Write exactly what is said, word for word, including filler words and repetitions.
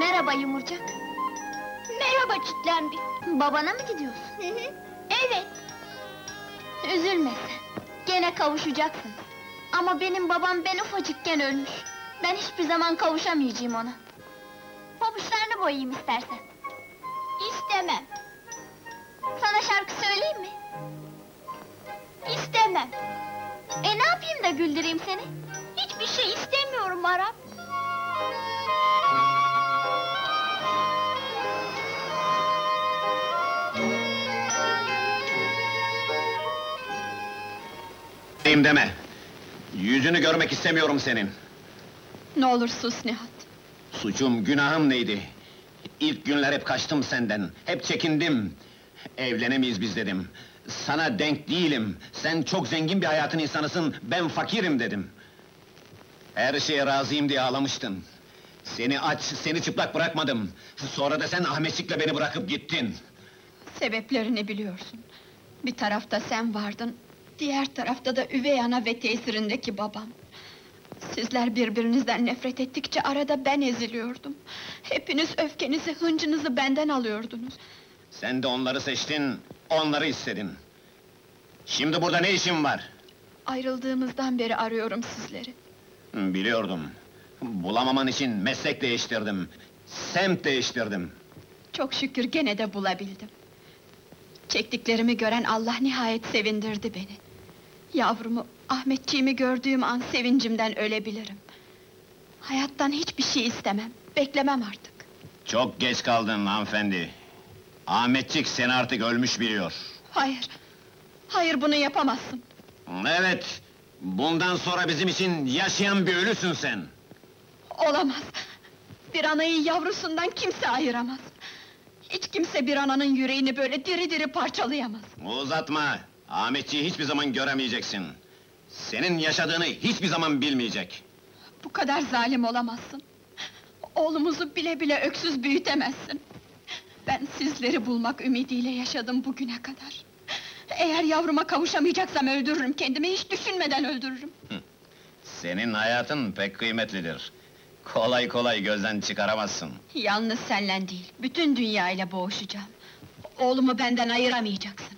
Merhaba yumurcak. Merhaba Çitlenbik. Babana mı gidiyorsun? Hı hı. Evet. Üzülme sen. Gene kavuşacaksınız. Ama benim babam ben ufacıkken ölmüş. Ben hiçbir zaman kavuşamayacağım ona. Pabuçlarını boyayayım istersen. İstemem. Sana şarkı söyleyeyim mi? İstemem. E ne yapayım da güldüreyim seni? Hiçbir şey istemiyorum Arap. Diyeyim deme! Yüzünü görmek istemiyorum senin! Ne olur sus Nihat! Suçum, günahım neydi? İlk günler hep kaçtım senden, hep çekindim! Evlenemeyiz biz dedim! Sana denk değilim! Sen çok zengin bir hayatın insanısın, ben fakirim dedim! Her şeye razıyım diye ağlamıştın! Seni aç, seni çıplak bırakmadım! Sonra da sen Ahmetçik'le beni bırakıp gittin! Sebeplerini biliyorsun. Bir tarafta sen vardın, diğer tarafta da üvey ana ve tesirindeki babam. Sizler birbirinizden nefret ettikçe arada ben eziliyordum. Hepiniz öfkenizi, hıncınızı benden alıyordunuz. Sen de onları seçtin, onları istedin! Şimdi burada ne işin var? Ayrıldığımızdan beri arıyorum sizleri. Biliyordum. Bulamaman için meslek değiştirdim. Semt değiştirdim. Çok şükür gene de bulabildim. Çektiklerimi gören Allah nihayet sevindirdi beni. Yavrumu, Ahmetciğimi gördüğüm an sevincimden ölebilirim. Hayattan hiçbir şey istemem, beklemem artık. Çok geç kaldın hanımefendi. Ahmetçik seni artık ölmüş biliyor. Hayır, hayır bunu yapamazsın. Evet, bundan sonra bizim için yaşayan bir ölüsün sen. Olamaz! Bir anayı yavrusundan kimse ayıramaz. Hiç kimse bir ananın yüreğini böyle diri diri parçalayamaz. Uzatma! Ahmetçiği hiçbir zaman göremeyeceksin. Senin yaşadığını hiçbir zaman bilmeyecek. Bu kadar zalim olamazsın. Oğlumuzu bile bile öksüz büyütemezsin. Ben sizleri bulmak ümidiyle yaşadım bugüne kadar. Eğer yavruma kavuşamayacaksam öldürürüm kendimi, hiç düşünmeden öldürürüm. Senin hayatın pek kıymetlidir. Kolay kolay gözden çıkaramazsın. Yalnız senle değil, bütün dünyayla boğuşacağım. Oğlumu benden ayıramayacaksın.